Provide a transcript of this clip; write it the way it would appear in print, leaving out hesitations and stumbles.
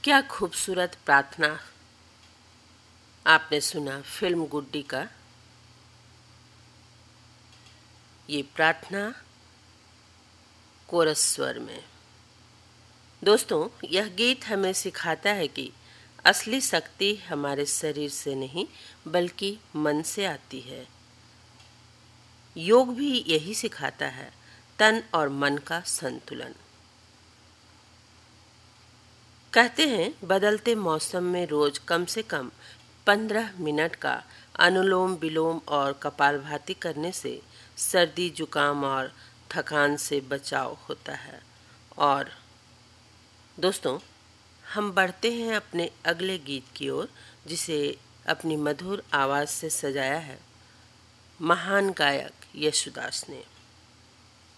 क्या खूबसूरत प्रार्थना। आपने सुना फिल्म गुड्डी का ये प्रार्थना कोरस स्वर में। दोस्तों, यह गीत हमें सिखाता है कि असली शक्ति हमारे शरीर से नहीं बल्कि मन से आती है। योग भी यही सिखाता है, तन और मन का संतुलन। कहते हैं बदलते मौसम में रोज कम से कम 15 मिनट का अनुलोम विलोम और कपालभाति करने से सर्दी जुकाम और थकान से बचाव होता है। और दोस्तों, हम बढ़ते हैं अपने अगले गीत की ओर, जिसे अपनी मधुर आवाज से सजाया है महान गायक येशुदास ने।